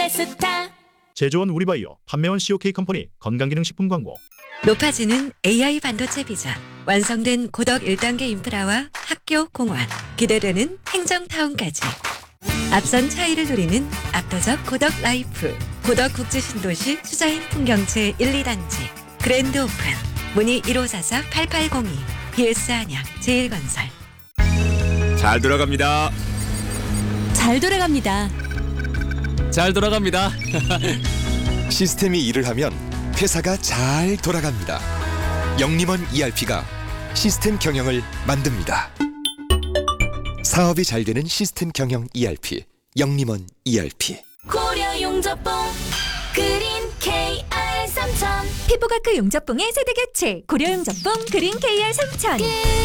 페스타. 제조원 우리바이오, 판매원 COK 컴퍼니 건강기능식품 광고. 높아지는 AI 반도체 비전, 완성된 고덕 1단계 인프라와 학교, 공원, 기대되는 행정타운까지. 앞선 차이를 누리는 압도적 고덕 라이프, 고덕 국제신도시 수자인 풍경채 1, 2단지, 그랜드 오픈, 문의 1544-8802, BS 안양, 제일건설. 잘 돌아갑니다. 잘 돌아갑니다. 잘 돌아갑니다. 시스템이 일을 하면 회사가 잘 돌아갑니다. 영림원 ERP가 시스템 경영을 만듭니다. 사업이 잘 되는 시스템 경영 ERP, 영림원 ERP. 고려 용접봉 그린 KR 3000. 피부과크 용접봉의 세대 교체 고려 용접봉 그린 KR 3000.